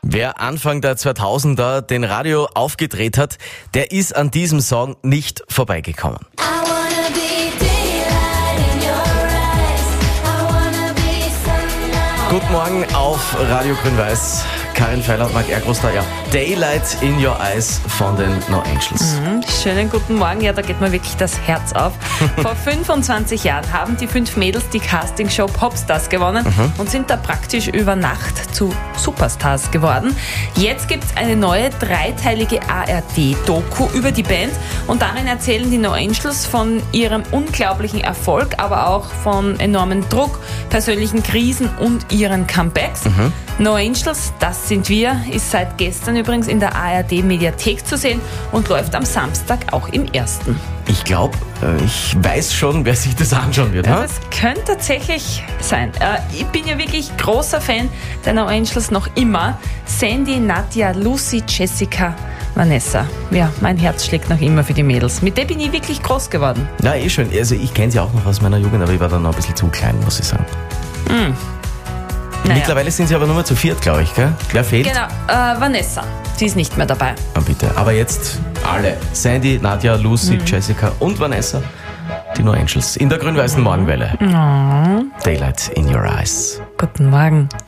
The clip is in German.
Wer Anfang der 2000er den Radio aufgedreht hat, der ist an diesem Song nicht vorbeigekommen. Guten Morgen auf Radio Grün-Weiß. Karin Feiler und Marc Ergroß da, ja. Daylight in Your Eyes von den No Angels. Schönen guten Morgen, ja, da geht mir wirklich das Herz auf. Vor 25 Jahren haben die 5 Mädels die Castingshow Popstars gewonnen und sind da praktisch über Nacht zu Superstars geworden. Jetzt gibt es eine neue 3-teilige ARD-Doku über die Band und darin erzählen die No Angels von ihrem unglaublichen Erfolg, aber auch von enormen Druck, persönlichen Krisen und ihren Comebacks. No Angels, das sind wir, ist seit gestern übrigens in der ARD-Mediathek zu sehen und läuft am Samstag auch im Ersten. Ich glaube, ich weiß schon, wer sich das anschauen wird. Ja, das könnte tatsächlich sein. Ich bin ja wirklich großer Fan der No Angels noch immer. Sandy, Nadja, Lucy, Jessica, Vanessa. Ja, mein Herz schlägt noch immer für die Mädels. Mit der bin ich wirklich groß geworden. Ja, schön. Also ich kenne sie auch noch aus meiner Jugend, aber ich war dann noch ein bisschen zu klein, muss ich sagen. Naja. Mittlerweile sind sie aber nur mehr zu 4, glaube ich, gell? Wer fehlt? Genau, Vanessa. Die ist nicht mehr dabei. Ah, bitte. Aber jetzt alle. Sandy, Nadja, Lucy, Jessica und Vanessa. Die No Angels. In der grün-weißen Morgenwelle. Daylight in Your Eyes. Guten Morgen.